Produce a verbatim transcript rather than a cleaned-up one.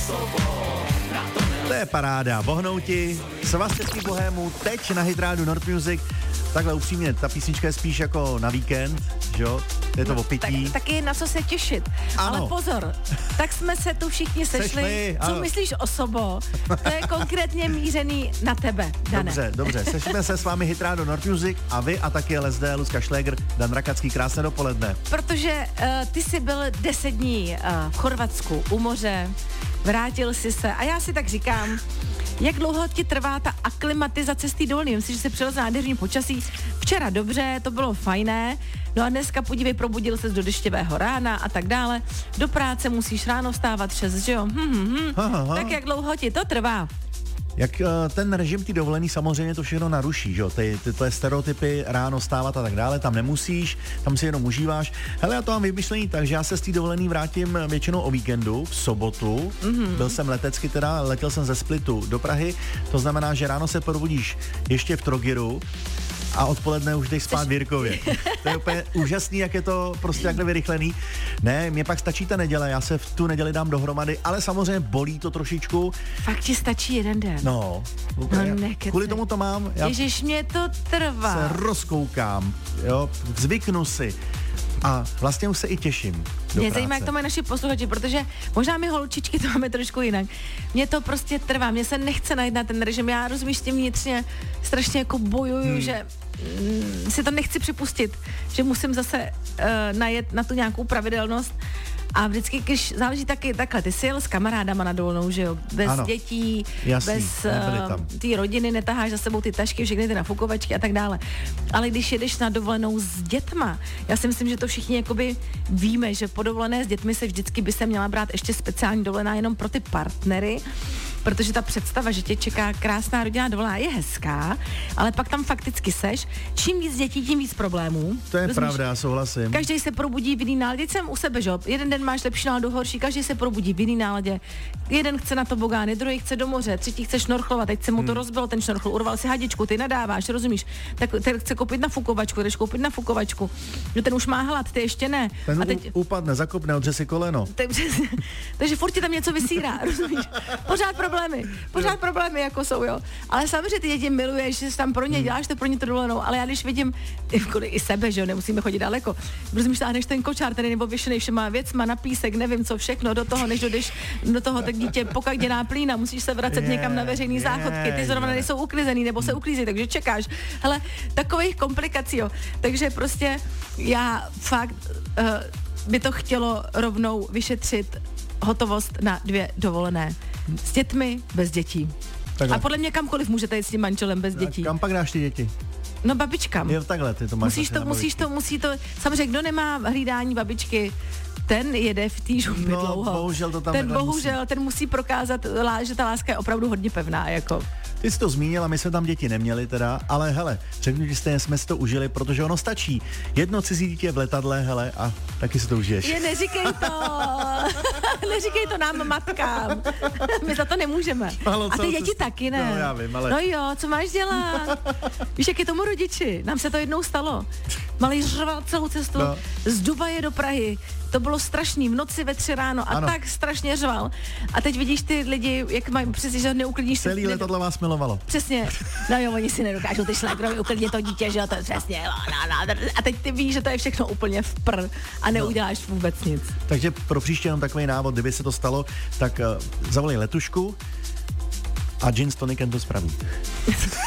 To je paráda, bohnouti, Svaztecký bohému, teď na Hitrádu Nord Music. Takhle upřímně, ta písnička je spíš jako na víkend, že jo? Je to no, o pití. Tak, taky na co se těšit. Ano. Ale pozor, tak jsme se tu všichni sešli. Sešli, co ano. myslíš Osobo? To je konkrétně mířený na tebe, Dane. Dobře, dobře, sešíme se s vámi Hitrádo Nord Music a vy a taky L S D, Lucka Šlégr, Dan Rakacký, krásné dopoledne. Protože uh, ty jsi byl deset dní uh, v Chorvatsku u moře, vrátil jsi se a já si tak říkám, jak dlouho ti trvá ta aklimatizace z té dovolené? Myslím, že jsi přilezl nádherný počasí. Včera dobře, to bylo fajné. No a dneska podívej, probudil ses do dešťového rána a tak dále. Do práce musíš ráno vstávat šest, že jo? Hm, hm, hm. Aha, aha. Tak jak dlouho ti to trvá? Jak uh, ten režim ty dovolený samozřejmě to všechno naruší, že jo, ty, ty, ty stereotypy, ráno stávat a tak dále, tam nemusíš, tam si jenom užíváš. Hele, já to mám vymyšlený tak, že já se z té dovolený vrátím většinou o víkendu, v sobotu, mm-hmm. byl jsem letecky teda, letěl jsem ze Splitu do Prahy, to znamená, že ráno se probudíš ještě v Trogiru, a odpoledne už jdeš spát v Jirkově. To je úplně úžasný, jak je to prostě takhle vyrychlený. Ne, mě pak stačí ta neděle, já se v tu neděli dám dohromady, ale samozřejmě bolí to trošičku. Fakt ti stačí jeden den. No, úplně, no nekeci. Kvůli tomu to mám. Já Ježiš, mě to trvá. se rozkoukám, jo, zvyknu si. A vlastně už se i těším. Mě zajímá, jak to mají naši posluchači, protože možná my holčičky to máme trošku jinak. Mně to prostě trvá, mně se nechce najít na ten režim. Já rozumím, že tím vnitřně strašně jako bojuju, hmm. že mm, si to nechci připustit, že musím zase uh, najet na tu nějakou pravidelnost. A vždycky, když záleží taky takhle, ty jsi jel s kamarádama na dovolenou, že jo, bez ano. dětí, Jasný, bez uh, té rodiny, netaháš za sebou ty tašky, všechny ty nafukovačky a tak dále. Ale když jedeš na dovolenou s dětma, já si myslím, že to všichni jakoby víme, že po dovolené s dětmi se vždycky by se měla brát ještě speciální dovolená jenom pro ty partnery, protože ta představa, že tě čeká krásná rodinná dovolená, je hezká, ale pak tam fakticky seš. Čím víc dětí, tím víc problémů. To je Rozumíš? pravda, já souhlasím. Každý se probudí v jiný náladě. Teď jsem u sebe, že? Jeden den máš lepší náladu, horší, každý se probudí v jiný náladě. Jeden chce na tobogány, druhý chce do moře, třetí chce šnorchlovat, teď se mu to hmm. rozbilo ten šnorchl, urval si hadičku, ty nadáváš, rozumíš? Tak ten chce koupit na fukovačku, jdeš koupit na fukovačku. No ten už má hlad, ty ještě ne. Ten a teď upadne, zakopne, odře si koleno. Takže furt ti tam něco vysírá, rozumíš? Pořád problémy, pořád problémy jako jsou, jo. Ale samozřejmě ty děti miluješ, že jsi tam pro ně, děláš to pro ně to dovolenou, ale já když vidím i sebe, že jo, nemusíme chodit daleko. Rozumíš, táhneš ten kočár tady nebo vyšenej všema věcma na písek, nevím co všechno, do toho, než dojdeš do toho, tak dítě pokažděná plína, musíš se vracet yeah, někam na veřejný yeah, záchodky, ty zrovna yeah. nejsou uklizený nebo se uklízí, takže čekáš. Hele, takových komplikací, jo. Takže prostě já fakt uh, by to chtělo rovnou vyšetřit hotovost na dvě dovolené. S dětmi, bez dětí. Takhle. A podle mě kamkoliv můžete jít s tím manželem bez dětí. Kam pak dáš ty děti? No babičkám. Jo, takhle, ty to máš. Musíš to, musíš to, musí to, samozřejmě kdo nemá hlídání babičky, ten jede v té žumpě no, dlouho. Bohužel to tam ten bohužel, musí. ten musí prokázat, že ta láska je opravdu hodně pevná, jako. Ty jsi to zmínila, my jsme tam děti neměli teda, ale hele, řeknu, že stejně jsme si to užili, protože ono stačí. Jedno cizí dítě v letadle, hele, a taky si to užiješ. Je, neříkej to, neříkej to nám, matkám. My za to nemůžeme. Halo, a ty děti jsi... taky ne. No, já vím, ale... No jo, co máš dělat? Víš, jak je tomu rodiči? Nám se to jednou stalo. Malý řval celou cestu no. z Dubaje do Prahy. To bylo strašný, v noci ve tři ráno a ano. tak strašně řval. A teď vidíš ty lidi, jak mají přesně, že neuklidníš. Celý si, letadlo vás milovalo. Přesně. No jo, oni si nedokážou ty šlégrovi uklidnit to dítě, že jo, to je přesně. A teď ty víš, že to je všechno úplně v pr a neuděláš no. vůbec nic. Takže pro příště jenom takový návod, kdyby se to stalo, tak uh, zavolej letušku a gin s tonikem to spraví.